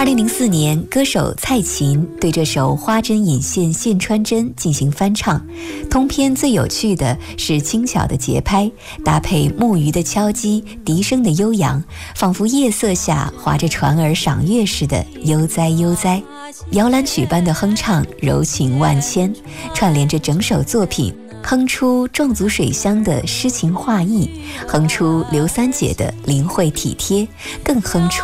2004年，歌手蔡琴对这首《花针引线线穿针》进行翻唱。通篇最有趣的是轻巧的节拍，搭配木鱼的敲击、笛声的悠扬，仿佛夜色下划着船儿赏月似的悠哉悠哉。摇篮曲般的哼唱，柔情万千，串联着整首作品，哼出壮族水乡的诗情画意，哼出刘三姐的灵慧体贴，更哼出